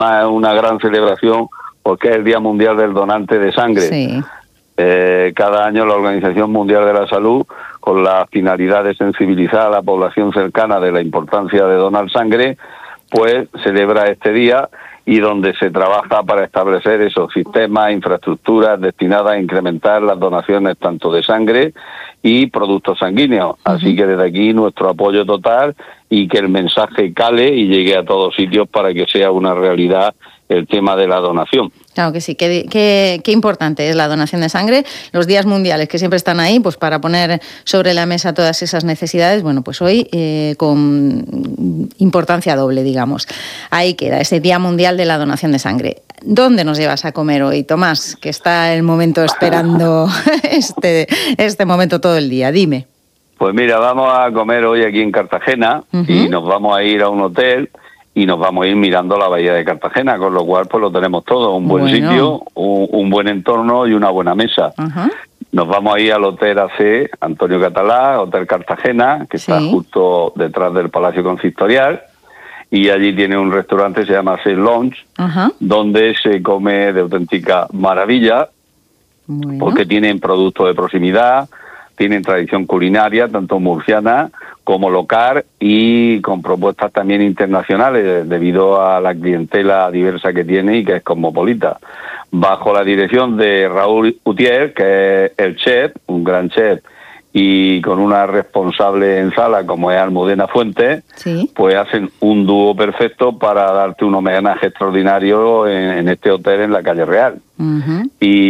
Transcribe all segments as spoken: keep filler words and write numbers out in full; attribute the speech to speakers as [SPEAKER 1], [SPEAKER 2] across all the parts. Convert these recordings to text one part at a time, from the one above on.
[SPEAKER 1] es una gran celebración porque es el Día Mundial del Donante de Sangre.
[SPEAKER 2] Sí.
[SPEAKER 1] Eh, cada año la Organización Mundial de la Salud, con la finalidad de sensibilizar a la población cercana de la importancia de donar sangre, pues celebra este día y donde se trabaja para establecer esos sistemas, infraestructuras destinadas a incrementar las donaciones tanto de sangre y productos sanguíneos. Uh-huh. Así que desde aquí nuestro apoyo total y que el mensaje cale y llegue a todos sitios para que sea una realidad el tema de la donación.
[SPEAKER 2] Claro que sí, qué, qué, qué importante es la donación de sangre. Los días mundiales que siempre están ahí pues para poner sobre la mesa todas esas necesidades, bueno, pues hoy eh, con importancia doble, digamos. Ahí queda, ese Día Mundial de la Donación de Sangre. ¿Dónde nos llevas a comer hoy, Tomás? Que está el momento esperando este, este momento todo el día, dime.
[SPEAKER 1] Pues mira, vamos a comer hoy aquí en Cartagena. Uh-huh. Y nos vamos a ir a un hotel y nos vamos a ir mirando la bahía de Cartagena, con lo cual pues lo tenemos todo, un buen bueno. sitio, un, un buen entorno y una buena mesa. Uh-huh. Nos vamos a ir al Hotel A C Antonio Catalá, Hotel Cartagena, que sí. está justo detrás del Palacio Consistorial, y allí tiene un restaurante que se llama Saint Lounge, uh-huh. donde se come de auténtica maravilla, bueno. porque tienen productos de proximidad, tienen tradición culinaria, tanto murciana como local, y con propuestas también internacionales, debido a la clientela diversa que tiene y que es cosmopolita. Bajo la dirección de Raúl Utier, que es el chef, un gran chef, y con una responsable en sala como es Almudena Fuentes, ¿sí? pues hacen un dúo perfecto para darte un homenaje extraordinario en, en este hotel en la Calle Real. Uh-huh.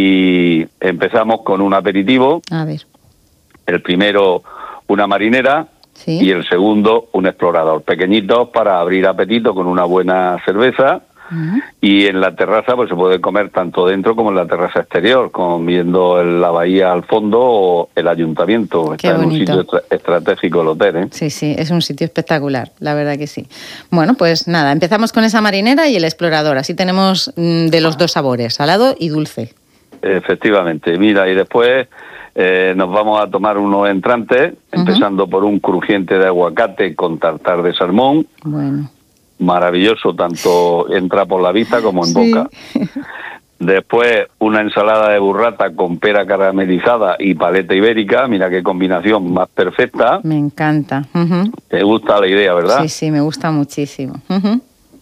[SPEAKER 1] Y empezamos con un aperitivo. A ver. El primero, una marinera, ¿sí? y el segundo, un explorador. Pequeñitos para abrir apetito con una buena cerveza. Uh-huh. Y en la terraza pues se puede comer tanto dentro como en la terraza exterior, con viendo el, la bahía al fondo o el ayuntamiento.
[SPEAKER 2] Qué
[SPEAKER 1] Está
[SPEAKER 2] bonito.
[SPEAKER 1] En un sitio estra- estratégico el hotel, ¿eh?
[SPEAKER 2] Sí, sí, es un sitio espectacular, la verdad que sí. Bueno, pues nada, empezamos con esa marinera y el explorador. Así tenemos mmm, de los dos sabores, salado y dulce.
[SPEAKER 1] Efectivamente. Mira, y después eh, nos vamos a tomar unos entrantes, uh-huh. empezando por un crujiente de aguacate con tartar de salmón.
[SPEAKER 2] Bueno.
[SPEAKER 1] Maravilloso, tanto entra por la vista como en sí. boca. Después, una ensalada de burrata con pera caramelizada y paleta ibérica. Mira qué combinación más perfecta.
[SPEAKER 2] Me encanta. Uh-huh.
[SPEAKER 1] Te gusta la idea, ¿verdad?
[SPEAKER 2] Sí, sí, me gusta muchísimo. Uh-huh.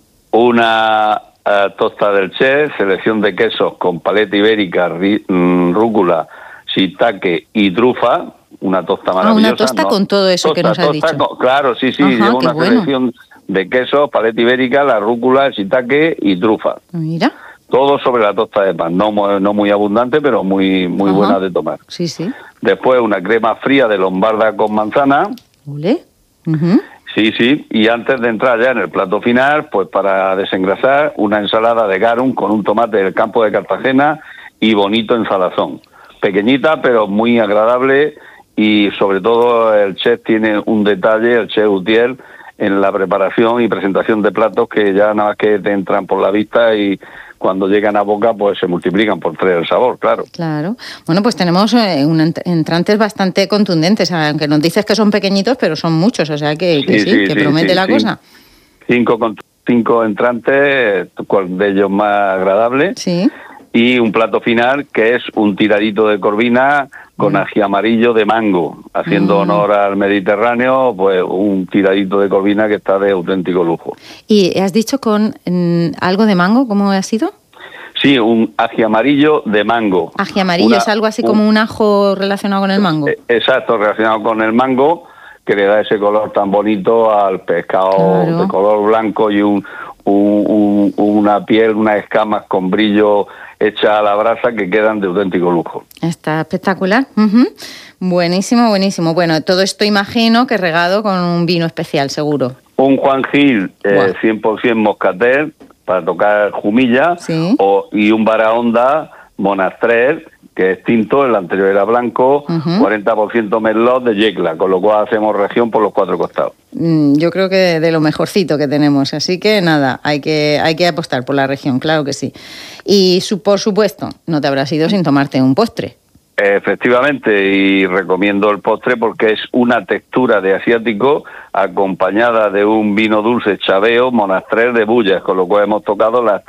[SPEAKER 1] Una uh, tosta del chef, selección de quesos con paleta ibérica, rí, mm, rúcula, shiitake y trufa. Una tosta maravillosa.
[SPEAKER 2] Ah, una tosta ¿no? con todo eso tosta, que nos has dicho.
[SPEAKER 1] Con, claro, sí, sí,
[SPEAKER 2] Ajá,
[SPEAKER 1] lleva una
[SPEAKER 2] bueno.
[SPEAKER 1] selección de quesos, paleta ibérica, la rúcula, el shiitake y trufa.
[SPEAKER 2] Mira.
[SPEAKER 1] Todo sobre la tosta de pan, no, no muy abundante, pero muy muy buena de tomar.
[SPEAKER 2] Sí, sí.
[SPEAKER 1] Después una crema fría de lombarda con manzana.
[SPEAKER 2] ¿Ule? Uh-huh.
[SPEAKER 1] Sí, sí. Y antes de entrar ya en el plato final, pues para desengrasar, una ensalada de garum con un tomate del campo de Cartagena y bonito en salazón. Pequeñita, pero muy agradable, y sobre todo el chef tiene un detalle, el chef Utiel, en la preparación y presentación de platos que ya nada más que te entran por la vista y cuando llegan a boca pues se multiplican por tres el sabor, claro.
[SPEAKER 2] Claro. Bueno, pues tenemos eh, un ent- entrantes bastante contundentes, aunque nos dices que son pequeñitos, pero son muchos, o sea que, que sí, sí, sí, que promete sí, la sí. cosa.
[SPEAKER 1] Cinco, cinco entrantes, cuál de ellos más agradable.
[SPEAKER 2] Sí.
[SPEAKER 1] Y un plato final que es un tiradito de corvina con ají amarillo de mango, haciendo mm. honor al Mediterráneo, pues un tiradito de corvina que está de auténtico lujo.
[SPEAKER 2] ¿Y has dicho con mm, algo de mango? ¿Cómo ha sido?
[SPEAKER 1] Sí, un ají amarillo de mango.
[SPEAKER 2] Ají amarillo, Una, ¿es algo así un, como un ajo relacionado con el mango?
[SPEAKER 1] Exacto, relacionado con el mango, que le da ese color tan bonito al pescado claro. de color blanco y un, un, un, una piel, unas escamas con brillo hecha a la brasa que quedan de auténtico lujo.
[SPEAKER 2] Está espectacular. Uh-huh. Buenísimo, buenísimo. Bueno, todo esto imagino que regado con un vino especial, seguro.
[SPEAKER 1] Un Juan Gil eh, wow. cien por ciento moscatel para tocar jumilla, ¿sí? o, y un Barahonda Monastrell, que es tinto, el anterior era blanco, uh-huh. cuarenta por ciento merlot de Yecla, con lo cual hacemos región por los cuatro costados.
[SPEAKER 2] Mm, yo creo que de lo mejorcito que tenemos, así que nada, hay que hay que apostar por la región, claro que sí. Y su, por supuesto, no te habrás ido sin tomarte un postre.
[SPEAKER 1] Efectivamente, y recomiendo el postre porque es una textura de asiático acompañada de un vino dulce chaveo, monastrell de Bullas, con lo cual hemos tocado las